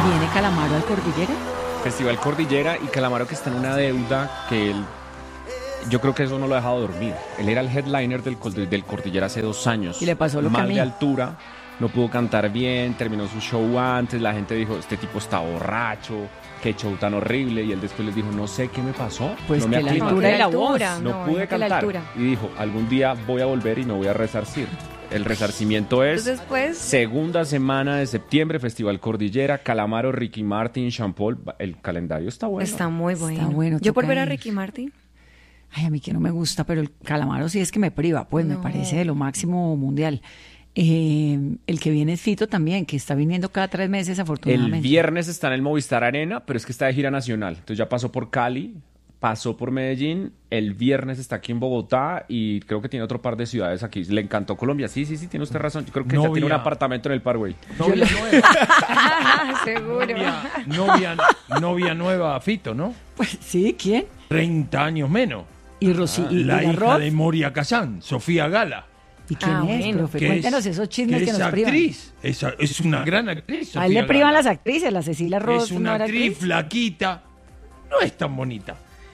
¿Viene Calamaro al Cordillera? Festival Cordillera, y Calamaro, que está en una deuda que él, yo creo que eso no lo ha dejado dormir. Él era el headliner del Cordillera hace 2 años. Y le pasó lo que a mal mí. de altura, no pudo cantar bien, terminó su show antes, la gente dijo, este tipo está borracho, qué show tan horrible, y él después les dijo, no sé qué me pasó, Pues no me que la aclimaté, altura de la voz. no pude que la cantar. altura. Y dijo, algún día voy a volver y me voy a resarcir. El resarcimiento es Entonces, pues, segunda semana de septiembre, Festival Cordillera, Calamaro, Ricky Martin, Sean Paul. El calendario está bueno. está muy bueno. Está bueno, Yo por toca ver a ir. Ricky Martin. Ay, a mí que no me gusta, pero el Calamaro sí es que me priva, pues me No. parece de lo máximo mundial. El que viene es Fito también, que está viniendo cada 3 meses, El afortunadamente. viernes está en el Movistar Arena, pero es que está de gira nacional. Entonces ya pasó por Cali, pasó por Medellín, el viernes está aquí en Bogotá y creo que tiene otro par de ciudades aquí. Le encantó Colombia. Sí, tiene usted razón. Yo creo que ya tiene un Novia. apartamento en el Parkway. Novia nueva. Seguro. Novia nueva a Fito, ¿no? Pues sí, ¿quién? 30 años menos. Y Rosy, y La hija Roth. de Moria Kazan, Sofía Gala. ¿Y quién Ah, es? bueno. Profe, que cuéntanos es- esos chismes que es nos privan. actriz. Es una gran actriz. A él le Sofía privan Gala. las actrices, la Cecilia Roth Es una no era actriz flaquita. No es tan bonita.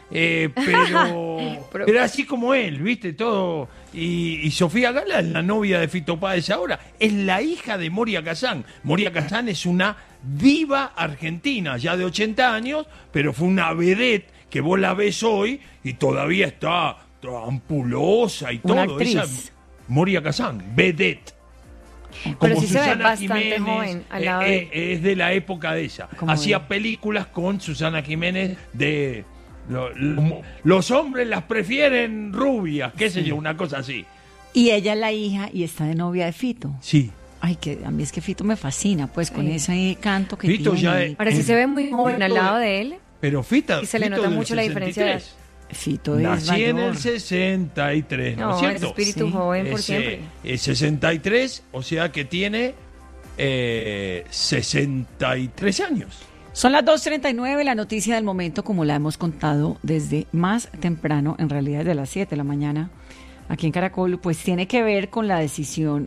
Pero así como él, ¿viste? Todo. Y Sofía Gala es la novia de Fito Páez ahora. Es la hija de Moria Kazan. Moria Kazan es una diva argentina, ya de 80 años, pero fue una vedette que vos la ves hoy y todavía está ampulosa y Una todo. actriz. Esa Moria Kazan, vedette. Pero Como sí se ve Susana bastante Jiménez, joven al lado de... es de la época de ella. Como Hacía él. películas con Susana Jiménez de los hombres las prefieren rubias, qué sé yo, una cosa así. Y ella es la hija y está de novia de Fito. Sí. Ay, que a mí es que Fito me fascina, pues con Sí. ese canto que Fito tiene. ya es- Ahora sí se ve muy joven al lado de él. Pero Fito Y se le Fito nota del mucho la diferencia de 63. Fito es Nací en mayor. el 63, ¿no, No, es es cierto? espíritu Sí. joven por Ese- siempre. es 63, o sea que tiene 63 años. Son las 2:39, la noticia del momento, como la hemos contado desde más temprano, en realidad desde las 7 de la mañana, aquí en Caracol, pues tiene que ver con la decisión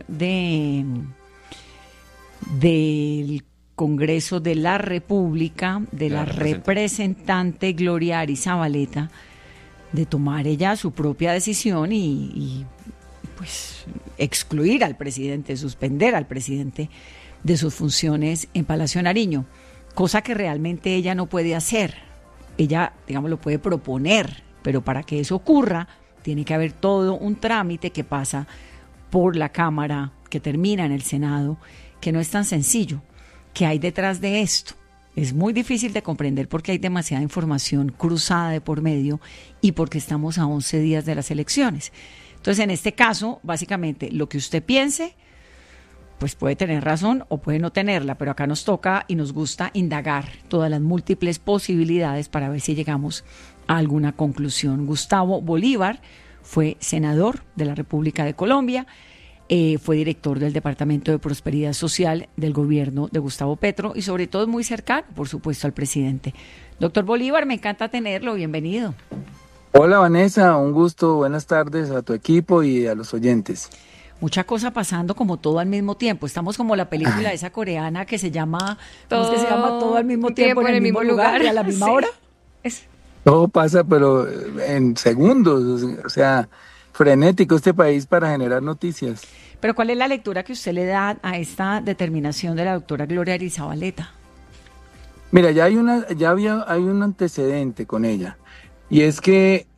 del Congreso de la República, de la representante Gloria Arizabaleta, de tomar ella su propia decisión y pues excluir al presidente, suspender al presidente de sus funciones en Palacio Nariño, cosa que realmente ella no puede hacer. Ella, digamos, lo puede proponer, pero para que eso ocurra tiene que haber todo un trámite que pasa por la Cámara, que termina en el Senado, que no es tan sencillo. ¿Qué hay detrás de esto? Es muy difícil de comprender porque hay demasiada información cruzada de por medio y porque estamos a 11 días de las elecciones. Entonces, en este caso, básicamente, lo que usted piense, pues puede tener razón o puede no tenerla, pero acá nos toca y nos gusta indagar todas las múltiples posibilidades para ver si llegamos a alguna conclusión. Gustavo Bolívar fue senador de la República de Colombia, fue director del Departamento de Prosperidad Social del gobierno de Gustavo Petro y sobre todo es muy cercano, por supuesto, al presidente. Doctor Bolívar, me encanta tenerlo, bienvenido. Hola Vanessa, un gusto, buenas tardes a tu equipo y a los oyentes. Mucha cosa pasando como todo al mismo tiempo. Estamos como la película esa coreana que se llama, ¿cómo es que se llama? Todo al mismo tiempo en el mismo lugar y a la misma Sí. hora. Todo pasa, pero en segundos, o sea, frenético este país para generar noticias. Pero ¿cuál es la lectura que usted le da a esta determinación de la doctora Gloria Arizabaleta? Mira, hay un antecedente con ella, y es que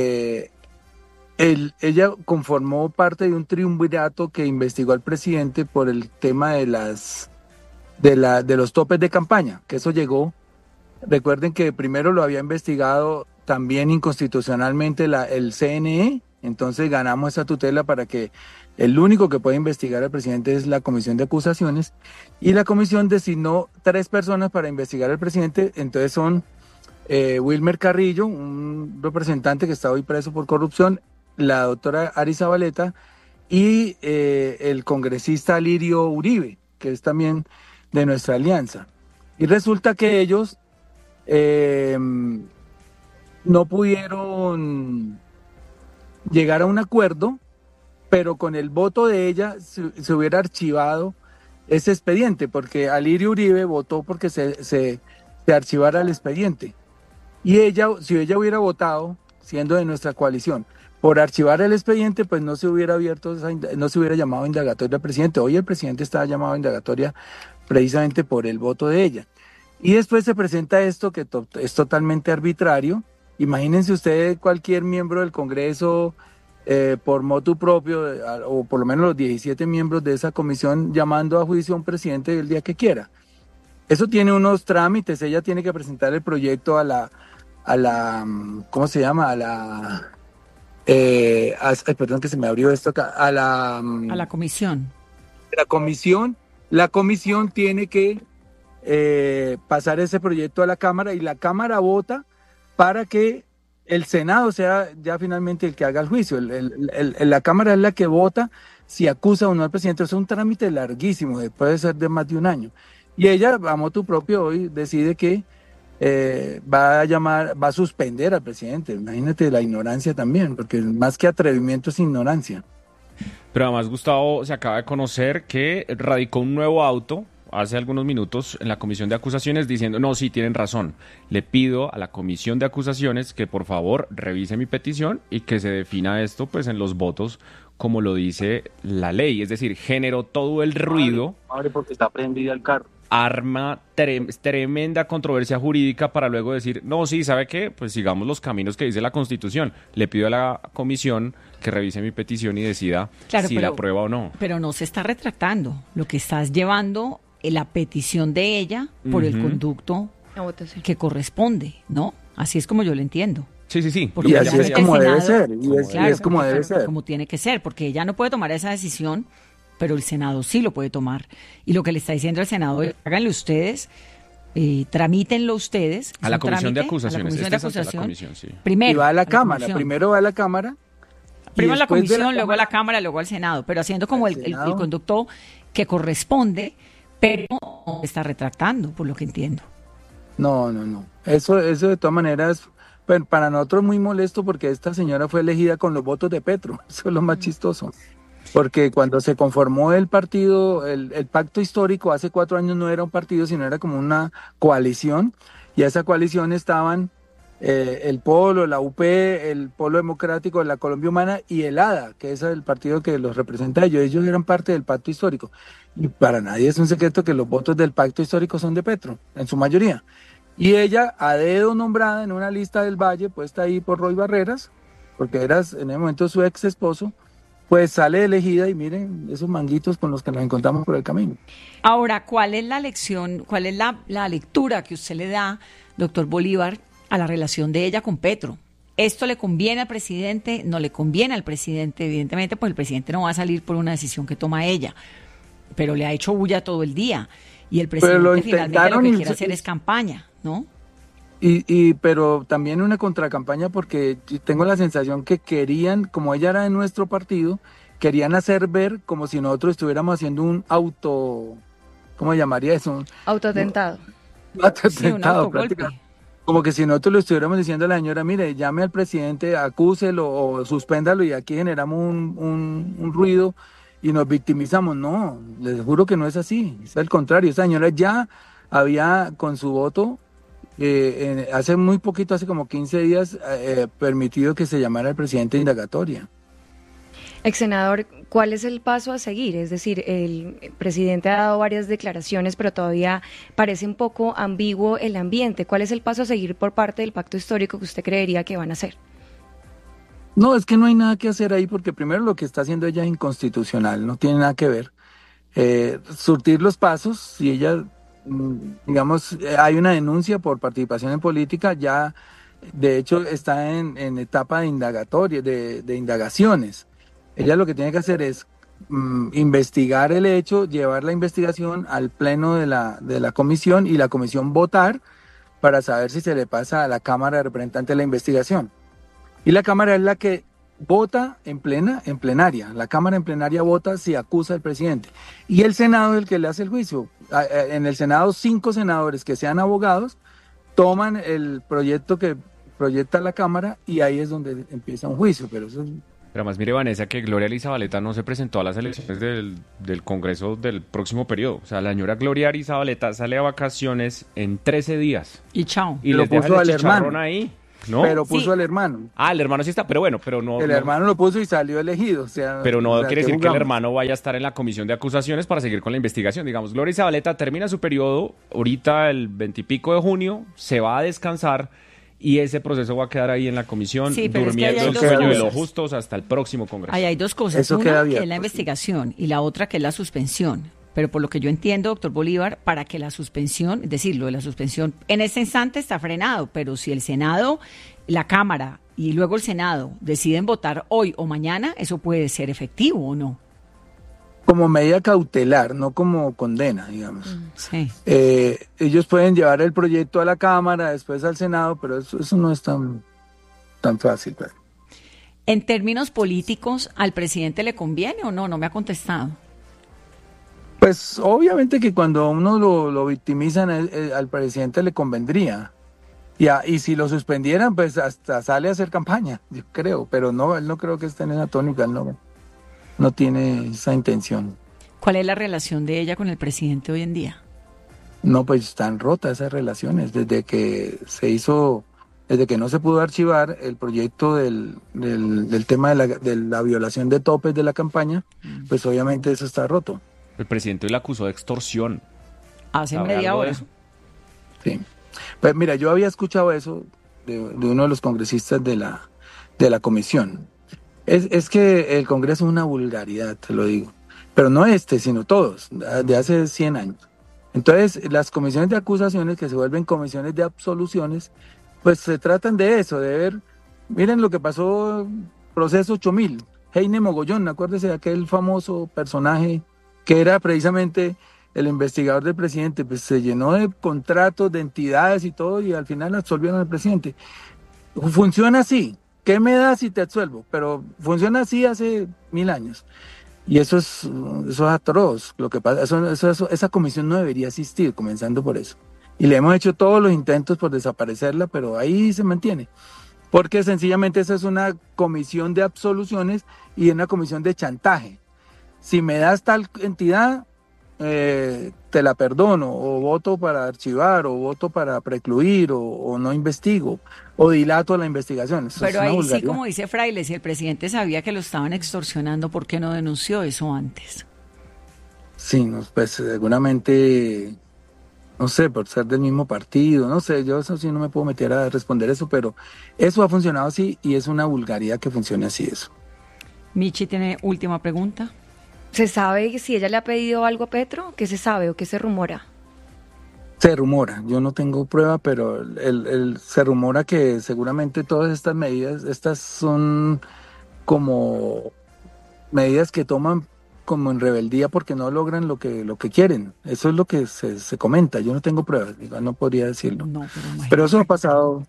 ella conformó parte de un triunvirato que investigó al presidente por el tema de los topes de campaña, que eso llegó. Recuerden que primero lo había investigado también inconstitucionalmente el CNE, entonces ganamos esa tutela para que el único que puede investigar al presidente es la Comisión de Acusaciones, y la comisión designó 3 personas para investigar al presidente. Entonces son Wilmer Carrillo, un representante que está hoy preso por corrupción, la doctora Arizabaleta y el congresista Lirio Uribe, que es también de nuestra alianza. Y resulta que ellos no pudieron llegar a un acuerdo, pero con el voto de ella se hubiera archivado ese expediente, porque Alirio Uribe votó porque se archivara el expediente. Y ella, si ella hubiera votado, siendo de nuestra coalición, por archivar el expediente, pues no se hubiera abierto, no se hubiera llamado indagatoria al presidente. Hoy el presidente está llamado a indagatoria precisamente por el voto de ella. Y después se presenta esto que es totalmente arbitrario. Imagínense ustedes cualquier miembro del Congreso, por motu propio, o por lo menos los 17 miembros de esa comisión, llamando a juicio a un presidente el día que quiera. Eso tiene unos trámites. Ella tiene que presentar el proyecto a la ¿cómo se llama? Perdón que se me abrió esto acá, a la comisión. La comisión tiene que pasar ese proyecto a la Cámara, y la Cámara vota para que el Senado sea ya finalmente el que haga el juicio. La Cámara es la que vota si acusa o no al presidente. Es un trámite larguísimo, puede ser de más de un año. Y ella, a motu propio, hoy decide que va a suspender al presidente. Imagínate la ignorancia también, porque más que atrevimiento es ignorancia. Pero además, Gustavo, se acaba de conocer que radicó un nuevo auto hace algunos minutos en la comisión de acusaciones diciendo, no, sí, tienen razón, le pido a la comisión de acusaciones que por favor revise mi petición y que se defina esto pues en los votos como lo dice la ley. Es decir, generó todo el ruido. Madre, porque está prendida el carro. Arma tremenda controversia jurídica para luego decir, no, sí, ¿sabe qué? Pues sigamos los caminos que dice la Constitución. Le pido a la comisión que revise mi petición y decida si la aprueba o no. Pero no se está retractando. Lo que estás llevando la petición de ella por el conducto que corresponde, ¿no? Así es como yo lo entiendo. Sí. Porque y así es como debe ser. Y es como debe ser. Como tiene que ser, porque ella no puede tomar esa decisión, pero el Senado sí lo puede tomar. Y lo que le está diciendo el Senado es, háganlo ustedes, tramítenlo ustedes. A la comisión de acusaciones. Sí. Primero. Y va a la Cámara. Primero va a la Cámara. Primero a la comisión, luego a la Cámara, luego al Senado. Pero haciendo como el conducto que corresponde, pero no está retractando, por lo que entiendo. No. Eso de todas maneras, pues, para nosotros es muy molesto, porque esta señora fue elegida con los votos de Petro. Eso es lo más chistoso. Porque cuando se conformó el partido, el pacto histórico, hace 4 años no era un partido, sino era como una coalición, y a esa coalición estaban el Polo, la UP, el Polo Democrático de la Colombia Humana y el ADA, que es el partido que los representa a ellos. Ellos eran parte del pacto histórico. Y para nadie es un secreto que los votos del pacto histórico son de Petro, en su mayoría. Y ella, a dedo nombrada en una lista del Valle, puesta ahí por Roy Barreras, porque era en el momento su ex esposo, pues sale elegida, y miren esos manguitos con los que nos encontramos por el camino. Ahora, ¿cuál es la lección, cuál es la lectura que usted le da, doctor Bolívar, a la relación de ella con Petro? ¿Esto le conviene al presidente? ¿No le conviene al presidente? Evidentemente, pues el presidente no va a salir por una decisión que toma ella, pero le ha hecho bulla todo el día, y el presidente finalmente lo que quiere hacer es campaña, ¿no? Pero también una contracampaña, porque tengo la sensación que querían, como ella era de nuestro partido, querían hacer ver como si nosotros estuviéramos haciendo un ¿cómo llamaría eso? Autoatentado. Sí, un autogolpe. Como que si nosotros le estuviéramos diciendo a la señora, mire, llame al presidente, acúselo o suspéndalo, y aquí generamos un ruido y nos victimizamos. No, les juro que no es así, es al contrario. Esa señora ya había, con su voto, hace muy poquito, hace como 15 días, permitido que se llamara al presidente indagatoria. Ex senador, ¿cuál es el paso a seguir? Es decir, el presidente ha dado varias declaraciones, pero todavía parece un poco ambiguo el ambiente. ¿Cuál es el paso a seguir por parte del pacto histórico que usted creería que van a hacer? No, es que no hay nada que hacer ahí, porque primero lo que está haciendo ella es inconstitucional, no tiene nada que ver. Surtir los pasos, si ella, digamos, hay una denuncia por participación en política, ya de hecho está en etapa de indagatoria, de indagaciones. Ella lo que tiene que hacer es investigar el hecho, llevar la investigación al pleno de la comisión, y la comisión votar para saber si se le pasa a la Cámara de Representantes la investigación. Y la Cámara es la que vota en plenaria. La Cámara en plenaria vota si acusa al presidente. Y el Senado es el que le hace el juicio. En el Senado, 5 senadores que sean abogados toman el proyecto que proyecta la Cámara, y ahí es donde empieza un juicio. Pero eso Pero además, mire, Vanessa, que Gloria Zabaleta no se presentó a las elecciones del Congreso del próximo periodo. O sea, la señora Gloria Zabaleta sale a vacaciones en 13 días. Y chao. Y Pero les deja puso el al chicharrón hermano. ahí, ¿no? Pero puso Sí. al hermano. Ah, el hermano sí está, pero bueno, pero no... El no- hermano lo puso y salió elegido. O sea, Pero no o sea, quiere ¿qué decir que el jugamos? hermano vaya a estar en la comisión de acusaciones para seguir con la investigación. Digamos, Gloria Zabaleta termina su periodo ahorita el 20 y pico de junio, se va a descansar y ese proceso va a quedar ahí en la comisión Sí, pero es que ahí durmiendo hay el dos sueño de cosas. los justos hasta el próximo Congreso. Ahí hay dos cosas. Eso Una, queda que abierto, es la sí. investigación, y la otra, que es la suspensión. Pero por lo que yo entiendo, doctor Bolívar, para que la suspensión, es decir, lo de la suspensión en este instante está frenado, pero si el Senado, la Cámara y luego el Senado deciden votar hoy o mañana, eso puede ser efectivo o no. Como medida cautelar, no como condena, digamos. Sí. Ellos pueden llevar el proyecto a la Cámara, después al Senado, pero eso no es tan fácil. Pues. En términos políticos, ¿al presidente le conviene o no? No me ha contestado. Pues obviamente que cuando uno lo victimizan, al presidente le convendría. Y si lo suspendieran, pues hasta sale a hacer campaña, yo creo. Pero no, él no creo que esté en esa tónica, él no tiene esa intención. ¿Cuál es la relación de ella con el presidente hoy en día? No, pues están rotas esas relaciones. Desde que no se pudo archivar el proyecto del tema de la violación de topes de la campaña, pues obviamente eso está roto. El presidente le acusó de extorsión. Hace ¿Sabe media algo de hora. eso? Sí. Pues mira, yo había escuchado eso de uno de los congresistas de la comisión. Es que el Congreso es una vulgaridad, te lo digo. Pero no sino todos, de hace 100 años. Entonces, las comisiones de acusaciones, que se vuelven comisiones de absoluciones, pues se tratan de eso, de ver, miren lo que pasó, proceso 8000, Heine Mogollón, acuérdese de aquel famoso personaje que era precisamente el investigador del presidente, pues se llenó de contratos, de entidades y todo, y al final absolvieron al presidente. Funciona así. ¿Qué me da si te absuelvo? Pero funciona así hace 1000 años. Y eso es atroz. Lo que pasa, esa comisión no debería existir, comenzando por eso. Y le hemos hecho todos los intentos por desaparecerla, pero ahí se mantiene. Porque sencillamente esa es una comisión de absoluciones y una comisión de chantaje. Si me das tal entidad, te la perdono, o voto para archivar, o voto para precluir, o no investigo, o dilato la investigación. Eso Pero es una ahí sí, vulgaridad. como dice Fraile, si el presidente sabía que lo estaban extorsionando, ¿por qué no denunció eso antes? Sí, pues seguramente, no sé, por ser del mismo partido, no sé, yo eso sí no me puedo meter a responder eso, pero eso ha funcionado así y es una vulgaridad que funcione así eso. Michi tiene última pregunta. ¿Se sabe si ella le ha pedido algo a Petro? ¿Qué se sabe o qué se rumora? Se rumora, yo no tengo prueba, pero se rumora que seguramente todas estas medidas, estas son como medidas que toman como en rebeldía porque no logran lo que quieren. Eso es lo que se comenta, yo no tengo pruebas, digo, no podría decirlo. No, pero imagínate. Pero eso ha pasado.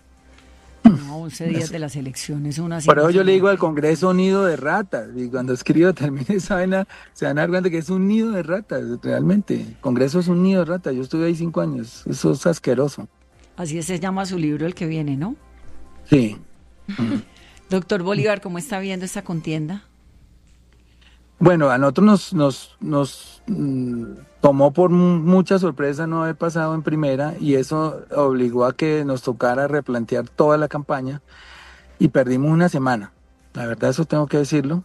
No, 11 días de las elecciones, una Por eso yo le digo al situación. Congreso nido de ratas, y cuando escribo termine esa vaina, se van a dar cuenta que es un nido de ratas, realmente. El Congreso es un nido de ratas, yo estuve ahí 5 años, eso es asqueroso. Así se llama su libro, el que viene, ¿no? Sí. Doctor Bolívar, ¿cómo está viendo esta contienda? Bueno, a nosotros nos tomó por mucha sorpresa no haber pasado en primera, y eso obligó a que nos tocara replantear toda la campaña, y perdimos una semana, la verdad eso tengo que decirlo,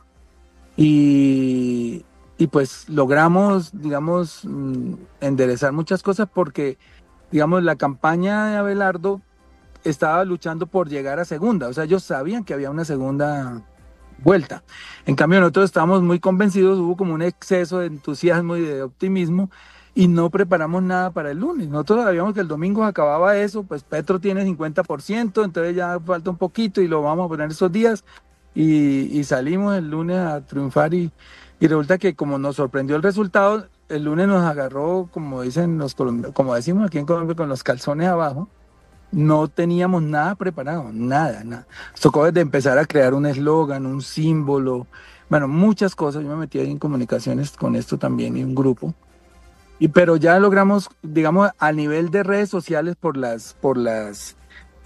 y pues logramos, digamos, enderezar muchas cosas porque, digamos, la campaña de Abelardo estaba luchando por llegar a segunda, o sea, ellos sabían que había una segunda vuelta. En cambio, nosotros estábamos muy convencidos, hubo como un exceso de entusiasmo y de optimismo, y no preparamos nada para el lunes. Nosotros sabíamos que el domingo acababa eso, pues Petro tiene 50%, entonces ya falta un poquito y lo vamos a poner esos días, y salimos el lunes a triunfar, y resulta que como nos sorprendió el resultado, el lunes nos agarró, como dicen los colombianos, como decimos aquí en Colombia, con los calzones abajo. No teníamos nada preparado, nada. Nos tocó desde empezar a crear un eslogan, un símbolo, bueno, muchas cosas. Yo me metí ahí en comunicaciones con esto también y un grupo. Pero ya logramos, digamos, a nivel de redes sociales por las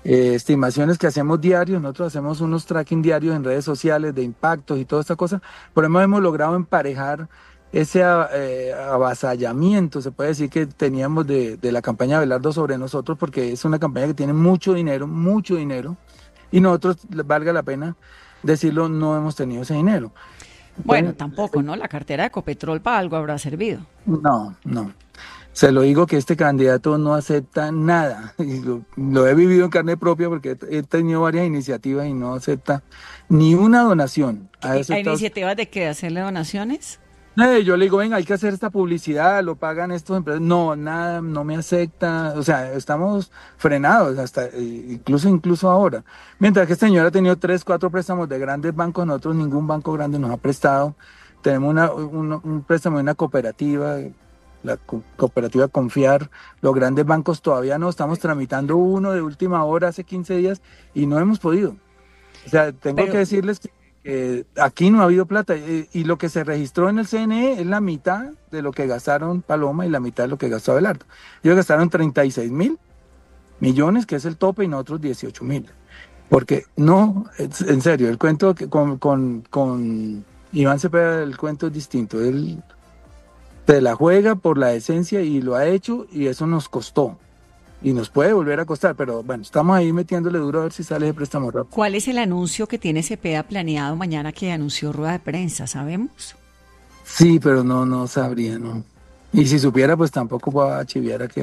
estimaciones que hacemos diarios. Nosotros hacemos unos tracking diarios en redes sociales de impactos y toda esta cosa. Por eso hemos logrado emparejar ese avasallamiento, se puede decir, que teníamos de la campaña de Abelardo sobre nosotros, porque es una campaña que tiene mucho dinero, y nosotros, valga la pena decirlo, no hemos tenido ese dinero. Bueno, tampoco, ¿no? La cartera de Ecopetrol para algo habrá servido. No. Se lo digo que este candidato no acepta nada. Y lo he vivido en carne propia porque he tenido varias iniciativas y no acepta ni una donación. ¿Hay iniciativas de qué? ¿Hacerle donaciones? Yo le digo, venga, hay que hacer esta publicidad, lo pagan estos empresas. No, nada, no me acepta. O sea, estamos frenados hasta incluso ahora. Mientras que este señor ha tenido 3, 4 préstamos de grandes bancos, nosotros ningún banco grande nos ha prestado. Tenemos un préstamo de una cooperativa, la cooperativa Confiar. Los grandes bancos todavía no. Estamos tramitando uno de última hora hace 15 días y no hemos podido. O sea, tengo que decirles que aquí no ha habido plata, y lo que se registró en el CNE es la mitad de lo que gastaron Paloma y la mitad de lo que gastó Abelardo. Ellos gastaron 36.000 millones, que es el tope, y nosotros 18.000. Porque no, en serio, el cuento con Iván Cepeda, el cuento es distinto. Él se la juega por la esencia y lo ha hecho, y eso nos costó. Y nos puede volver a costar, pero bueno, estamos ahí metiéndole duro a ver si sale de préstamo rápido. ¿Cuál es el anuncio que tiene Cepeda planeado mañana, que anunció rueda de prensa? ¿Sabemos? Sí, pero no sabría, ¿no? Y si supiera, pues tampoco va a chiviar aquí.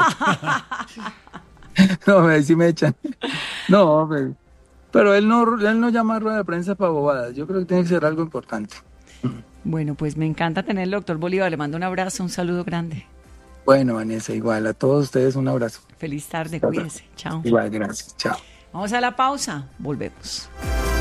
No, ahí sí me echan. No, pero él no llama a rueda de prensa para bobadas. Yo creo que tiene que ser algo importante. Bueno, pues me encanta tenerlo, doctor Bolívar. Le mando un abrazo, un saludo grande. Bueno, Vanessa, igual. A todos ustedes un abrazo. Feliz tarde, cuídense. Chao. Igual, gracias. Chao. Vamos a la pausa. Volvemos.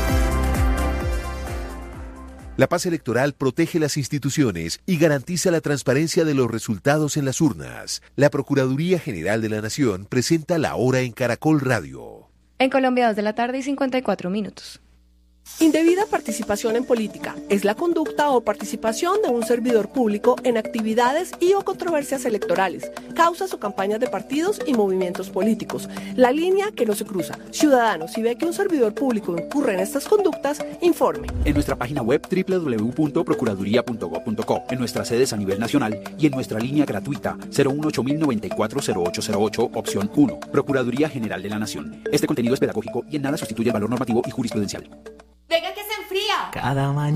La paz electoral protege las instituciones y garantiza la transparencia de los resultados en las urnas. La Procuraduría General de la Nación presenta La Hora en Caracol Radio. En Colombia, 2:54 p.m. Indebida participación en política es la conducta o participación de un servidor público en actividades y o controversias electorales, causas o campañas de partidos y movimientos políticos. La línea que no se cruza. Ciudadano, si ve que un servidor público incurre en estas conductas, informe. En nuestra página web www.procuraduría.gov.co, en nuestras sedes a nivel nacional y en nuestra línea gratuita 018-094-0808, opción 1. Procuraduría General de la Nación. Este contenido es pedagógico y en nada sustituye el valor normativo y jurisprudencial. ¡Venga que se enfría! Cada mañana